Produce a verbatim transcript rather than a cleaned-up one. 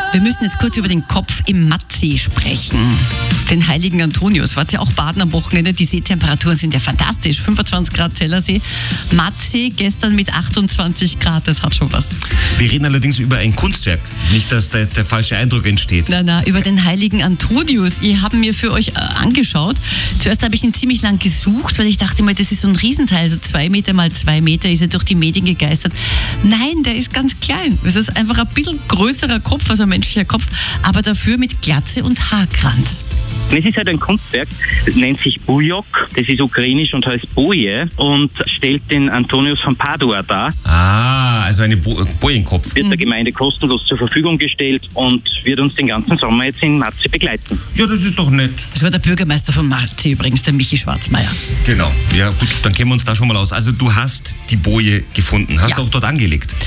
Wir müssen jetzt kurz über den Kopf im Mattsee sprechen. Den heiligen Antonius. Wart ihr auch baden am Wochenende? Die Seetemperaturen sind ja fantastisch. fünfundzwanzig Grad Zellersee. Mattsee gestern mit achtundzwanzig Grad. Das hat schon was. Wir reden allerdings über ein Kunstwerk. Nicht, dass da jetzt der falsche Eindruck entsteht. Na, na, über den heiligen Antonius. Ich habe mir für euch äh, angeschaut. Zuerst habe ich ihn ziemlich lang gesucht, weil ich dachte mal, das ist so ein Riesenteil. So zwei Meter mal zwei Meter ist er durch die Medien gegeistert. Nein, der ist ganz klein. Es ist einfach ein bisschen größerer Kopf, also ein menschlicher Kopf, aber dafür mit Glatze und Haarkranz. Es ist halt ein Kunstwerk, das nennt sich Bujok, das ist ukrainisch und heißt Boje und stellt den Antonius von Padua dar. Ah, also eine Bo- Bojenkopf. Wird der Gemeinde kostenlos zur Verfügung gestellt und wird uns den ganzen Sommer jetzt in Mattsee begleiten. Ja, das ist doch nett. Das war der Bürgermeister von Mattsee übrigens, der Michi Schwarzmeier. Genau. Ja gut, dann kennen wir uns da schon mal aus. Also du hast die Boje gefunden, hast Ja. auch dort angelegt.